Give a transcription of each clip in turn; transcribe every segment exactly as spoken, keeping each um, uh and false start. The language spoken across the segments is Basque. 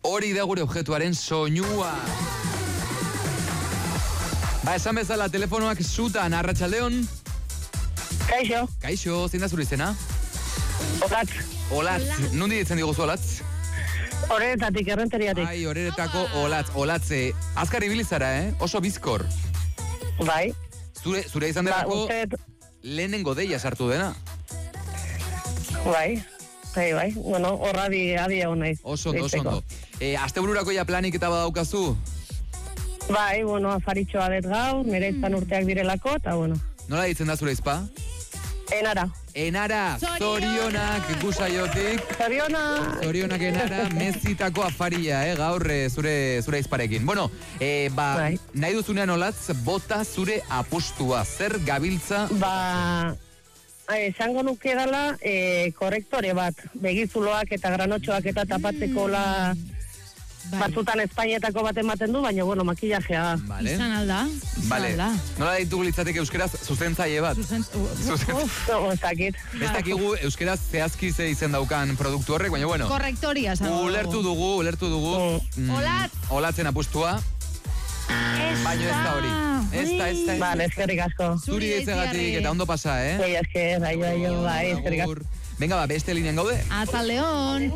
Hori da gure objektuaren soinua. Ba, esan bezala telefonoak zutan, Arratsaldeon. Kaixo. Kaixo, zein da zure izena? Olatz. Olatz. Nundi ditzen diguzu Olatz? Horretatik, errenteriatik. Ai, horretako Olatz. Olatz, eh, azkar ibilizara, eh? Oso bizkor. Bai. Zure, zure izan Ba, delako uste... lehenengo deia sartu dena. Bai. Bai, bai. Bueno, horra di, adi egon nahi. Oso ondo, oso ondo. Eh, astebururako ja planik eta badaukazu? Bai, bueno, afaritxoa dut gaur, nire izan urteak direlako, eta bueno. Nola ditzen da zure izpa? Enara. Enara, zorionak gusaiotik. Zorionak. Zorionak Enara, mezitako afaria, eh, gaur eh, zure, zure izparekin. Bueno, eh, ba, bai. nahi duzunean Olatz, bota zure apustua. Zer gabiltza? Ba, esango nuke dela, e, korrektore bat, begizuloak eta granotxoak eta tapatzeko la... Bai. Batzutan Espainietako bat ematen du, baina, bueno, makillajea. Vale. Izan alda. Izan vale. alda. Nola ditugu litzateke euskeraz zuzentzaile bat? Zuzent... Uf, ez dakit. Ez dakigu euskeraz zehazki ze izen daukan produktu horrek, baina bueno. Korrektoria, esan dugu. Ulertu dugu, ulertu dugu. Mm. Olatz. Olatzen apustua. Baina ez da hori. Ez da, ez da. Vale, eskerrik asko. Zuri eitzegatik eta ondo pasa, eh? Bai, esker, aio, aio, bai, eskerrik asko. Venga, ba, beste linean gaude. Atzaldeon.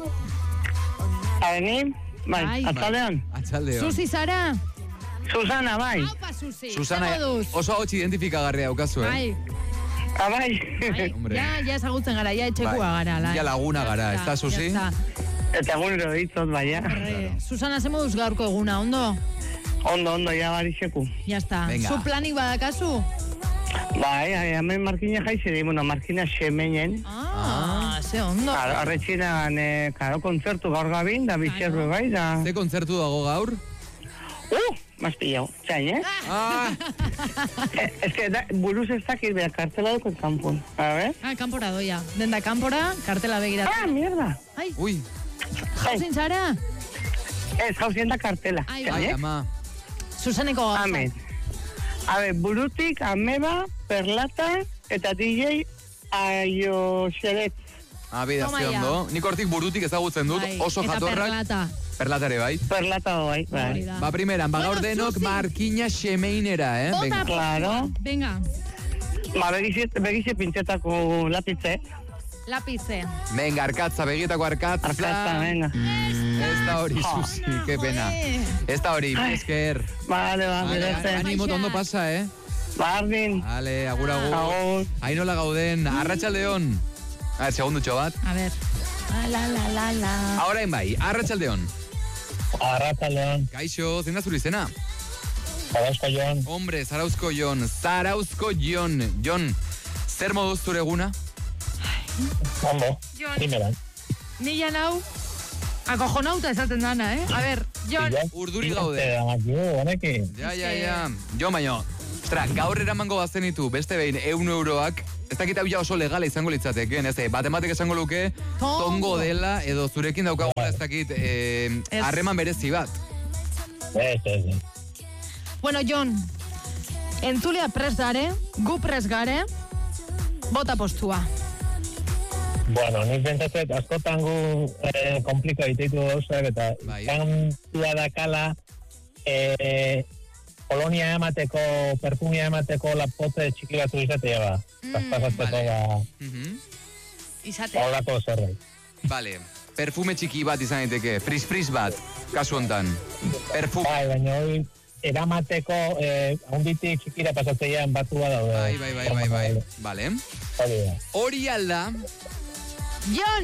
Adenin? Bai, Bai. atzaldeon. Atxaldeon. Susi zara. Susana, bai. Haupa, Susi. Susana, Zer moduz? oso hau identifikagarria daukazu, eh? Bai. Ah, bai. Bai. Hombre. Ja, ja ezagutzen gara, ja etxekua Bai. gara. La. Ja laguna gara, ez da, Susi? Ja está. Eta egunero ditzot, bai, ja. Horre, Susana, ze moduz gaurko eguna, ondo? Ondo, ondo, ja barixeku. Ya está. Venga. Zu planik badakazu? Bai, ai, hemen markina jaizeri, bueno, markina xemeinen. Ah, ze ondo. Claro, arretxinan, eh, claro, kontzertu gaur gabin, da bizerru bai, da... Ze kontzertu dago gaur? Uh, mas pillau, txain, eh? Ah, eh es que da, buruz ez dakit, bera, kartela dukot kanpun. A ver. Ah, kanpora doia. Denda kanpora, kartela begiratu. Ah, mierda. Ai, ui, jauzin zara? Ez, jauzien da kartela. Ai, Txain, ai, eh? ama. Susaneko gauza. Amen. A ver, burutik, ameba, perlata, eta D J aio xeret. Ah, bida, Toma ze ya. ondo. Nik hortik burutik ezagutzen dut, Bai, oso eta jatorrak. perlata. Perlatare, bai. Perlata bai, bai. Hori da. Ba, primeran, ba, Bueno, gaur denok Susi. markina xemeinera, eh? Bota, Venga. Claro. Venga, Ba, begize, begize pintzetako lapitze. lapize. Venga, arkatza, begietako arkatza. Arkatza, venga. Ez da hori, Susi, que pena. Ez da hori, Ai. esker. Vale, ba, Vale, merece. animo, ondo pasa, eh? Bardin. Vale, agur, agur. Agur. Hain nola gauden, Arratsaldeon. A ver, segundutxo bat. A ver. La, la, la, la. Ahora bai, Arratsaldeon. Arratsaldeon, Kaixo, zein da zure izena? Zarauzko Jon. Hombre, Zarauzko Jon, Zarauzko Jon. Jon, zer moduz zure eguna? Ondo, Jon. primeran. Ni ja nau, acojonauta esaten dana, eh? A ver, Jon. Urduri gaude. Amakiu, honekin. Ja, ja, ja. Jo, baino. Ostra, gaur eramango bazenitu beste behin eun euroak, ez dakit hau ja oso legala izango litzateken, ez, bat ematek esango luke, Tongo. tongo dela, edo zurekin daukagula ez dakit, eh, Ez. harreman berezi bat. Ez, ez, ez. Bueno, Jon, entzulia pres gare, gu pres gare, bota postua. Bueno, nik pentsatzen askotan gu eh, komplika egiteitu gauzak eta Bai. kantua dakala eh, kolonia emateko, perfumia emateko lapote txiki batu izatea ba. Mm. Pasatzeko Vale. ba, Mhm. Izate. horrako zerbait. Vale, perfume txiki bat izan daiteke, frizz-frizz bat, kasu hontan. Perfume. Bai, baina hori eramateko eh, handitik txikira pasatzean batu bat daude. Bai, bai, bai, bai, bai. Vale. Hori da. Hori alda, Jon!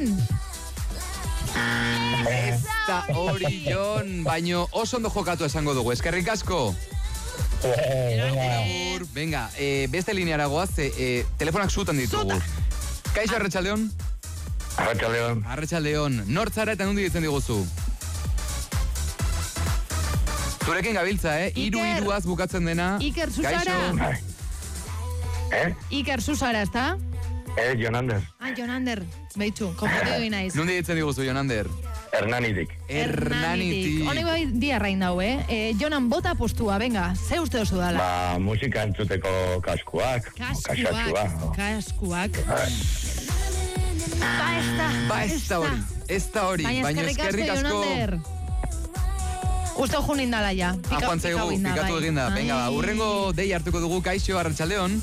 ez da hori Jon, baino oso ondo jokatu esango dugu, eskerrik asko. Eh, venga. Agur. Venga, eh, beste lineara goaz, eh, eh, telefonak zutan ditugu. Kaixo, Arratsaldeon. Arratsaldeon. Arratsaldeon. Nortzara eta nundi ditzen diguzu? Zurekin gabiltza, eh? Iru Iker. iruaz bukatzen dena. Iker Susara. Kaixo. Eh? Iker Susara, ezta? Eh, Jonander. Ah, Jonander. Beitzu, konfundido egin naiz. Nundi ditzen diguzu, Jonander? Hernanitik. Hernanitik. Honek bai di arrain dau, eh? eh? Jonan, bota postua, venga, ze uste oso dala? Ba, musika entzuteko kaskuak. Kaskuak, kaskuak. Ba, ez da, Ba, ez da hori. Ez da hori. Baina Baina eskerrik asko, eskerrik asko. Jonander. Uste jo nindala ja. Ah, joan zaigu, pikatu eginda. Venga, ba, urrengo dei hartuko dugu, Kaixo, Arratsaldeon.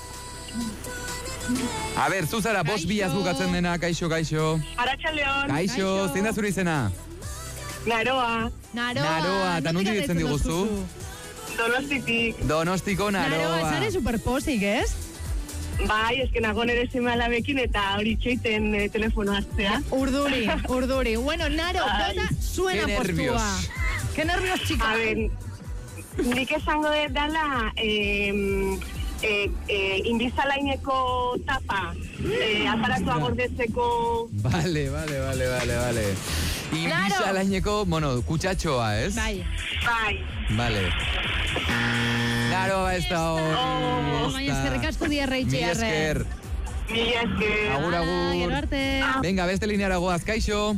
A ber, zuzara, bost bilaz bukatzen dena, Kaixo, Kaixo. Arratsaldeon. Kaixo, zein da zure izena? Naroa. Naroa. Naroa, eta nondik ditzen diguzu? Donostitik. Donostiko Naroa. Naroa, zare superposik, ez? Bai, eske nago nere seme alabekin eta hori txoiten eh, telefono hartzea. Urduri, urduri. Bueno, Naro, bota zuena Qué nervios. postua. Qué nervios, chica. A ver, nik esango dut dala eh, eh, eh, indizalaineko tapa eh, aparatua gordetzeko. Vale, vale, vale, vale, vale. Ibisa alaineko, bueno, kutsatxoa, ez? Bai. Bai. Vale. Naroa ez da hori. Oh, baina eskerrik asko diarreitxe Mil esker. Mila esker. Agur, Ah, gero agur. arte. Venga, beste lineara goaz, Kaixo.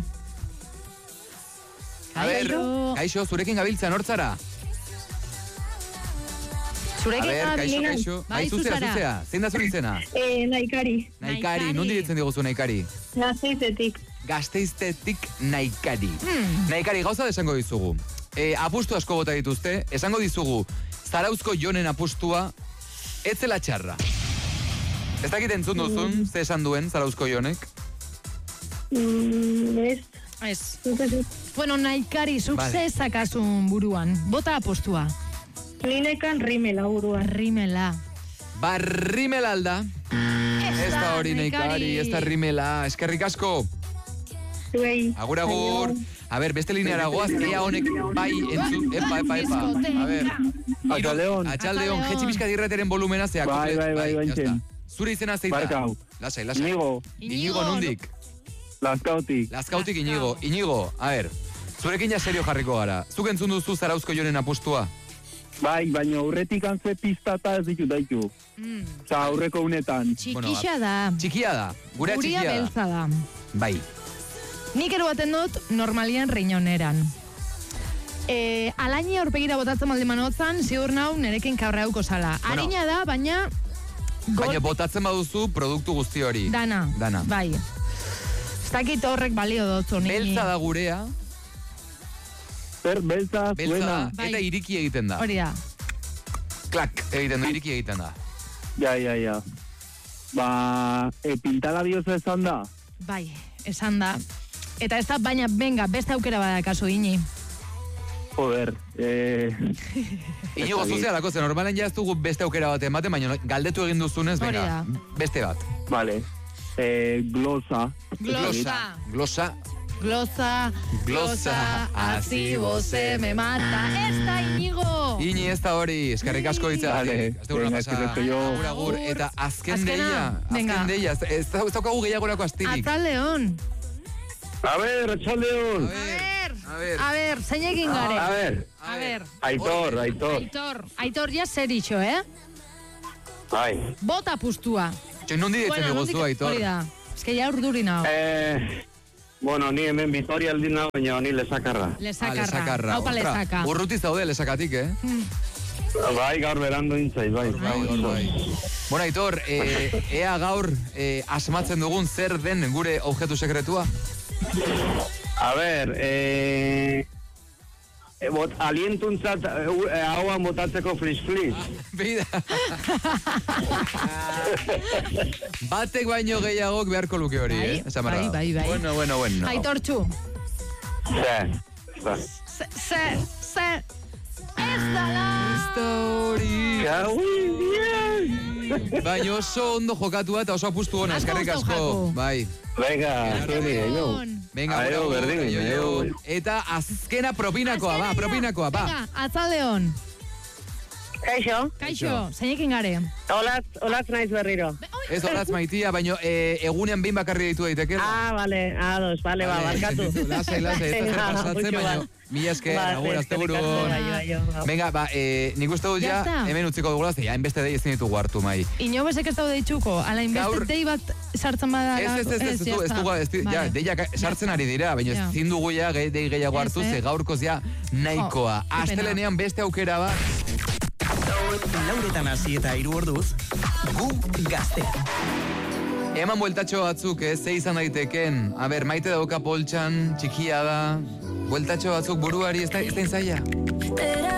A ber, Kaixo. Kaixo, zurekin gabiltza nortzara? A Zurekin ber, Kaixo, gabil. Kaixo. Bai, zuzea, zuzara. zuzea. Zein da zure izena? Eh, naikari. Naikari, Naikari. nondi ditzen diguzu Naikari? Gazteizetik. Gazteiztetik Naikari. Hmm. Naikari, gauza desango dizugu. E, apustu asko bota dituzte, esango dizugu, Zarauzko Jonen apustua, ez zela txarra. Ez dakit entzun duzun, ze esan duen Zarauzko Jonek? Mm, ez. Ez. Bueno, Naikari, zuk Vale. ze zakazun buruan. Bota apostua. Ninekan rimela buruan. Rimela. Barrimela alda. Ez da hori Naikari, ez da rimela. Eskerrik asko. Zuei. Agur, agur. A ber, beste lineara goaz, ea honek bai entzun. Epa, epa, epa. A ber. Atxaldeon. Atxaldeon, jetxi bizka dirreteren volumena zeak. Bai, bai, bai, baintzen. Zure izena zeita. Barkau. Lasai, lasai. Inigo, Inigo nondik. Lazkautik. Lazkautik Inigo. Inigo, a ber. Zurekin ja serio jarriko gara. Zuk entzun duzu Zarauzko Jonen apustua? Bai, baina aurretik antze pistata ez ditu daitu. Mm. Osa, aurreko unetan. Txikixa da. Txikia da. Gurea Guria txikia da. beltza da. Bai. Nik ero baten dut normalian riñoneran. E, alaini aurpegira botatzen baldin manotzan, ziur nau nerekin kaurrauko zala. Bueno. Harina da, baina... Gol... Baina botatzen baduzu produktu guzti hori. Dana. Dana. Bai. Ez dakit horrek balio dutzu. nini. Beltza da gurea. Zer, beltza, Beltza da. zuena. Bai. Eta iriki egiten da. Hori da. Klak, egiten du, iriki egiten da. Ja, ja, ja. Ba, e, pintalabioza esan da. Bai, esan da. Eta ez da, baina, venga, beste aukera badakazu, ini. Joder, eh... Inigo zuzea lako, zen normalen ja ez dugu beste aukera bat ematen, baina galdetu egin duzunez, Hori venga, da. beste bat. Vale. Eh, glosa. Glosa. Glosa. Glosa, glosa, así voce me mata. Ez da, Inigo! Ini ez da hori, eskerrik asko hitza. Vale, venga, eskerrik asko jo. Agur, agur, eta azken Azkena, deia, venga. azken deia, ez, ez, ez daukagu gehiagorako astirik. Atzaldeon. A ver, Arratsaldeon. A ver, a ver. a ver, zein egin gare? A ver, A ver. Aitor, Aitor. Aitor, Aitor, ja zer itxo, eh? Bai. Bota pustua. Txoi, nondi ditzen diguzu, Aitor? Hori da. Ez que ja urduri nao. Eh, bueno, ni hemen Vitoria aldin nago, baina ni lesakarra. Lesakarra. Ah, lesakarra. Haupa Ostra, lesaka. urruti zaude lesakatik, eh? Bai, gaur berandu intzait, bai. Bai, bai, bai. Bueno, Aitor, eh, ea gaur eh, asmatzen dugun zer den gure objektu sekretua? A ver, eh... eh, Bot, alientuntzat eh, u- eh, hauan botatzeko flis-flis. Beida. Batek baino gehiagok beharko luke hori, Bai, eh? Esan behar bai, da. bai, bai. Bueno, bueno, bueno. Aitortxu. Ze, ze. Se, se, se. Ez dala. Ez da hori. Gauin, bien! Baina oso ondo jokatua eta oso apustu hona, Asko eskerrik ondo asko. joko. Bai. Venga, zuri, aio. Venga, Aio, agur, agur, berdin, aio, aio. aio. Eta azkena propinakoa, ba, propinakoa, ba. Venga, atzaldeon. Kaixo, Kaixo, zeinekin gare. olatz, olatz naiz berriro. Ez horaz maitia, baina e, egunean behin bakarri ditu daiteke. Ah, vale, ados, vale, ba, barkatu. Lasai, lasai, ez da zer Venga, pasatzen, mucho baina bat. mila esker, Ba, agur, azte eskerrik asko, burun. aio, aio. Venga, ba, e, nik uste dut Ya ja, está. hemen utziko dugula, ze ja, enbeste dei ezin ditugu hartu mai. Inobesek ez daude itxuko, ala Gaur- inbeste dei bat sartzen bada. Ez, ez, ez, ez, ez, ya du- ez está. dugu, ez, di- ja, Vale. deiak sartzen ari dira, baina Ja. ezin dugu ja, gehi- dei gehiago Ez, hartu, eh? ze gaurkoz ja, nahikoa. Jo, qué pena. Astelenean beste aukera bat, Lauretan hasi eta hiru orduz, gu gaztea. Eman bueltatxo batzuk, eh, ze izan daiteken. A ber, maite dauka poltsan, txikia da. Bueltatxo batzuk buruari, ez da, ez da inzaia.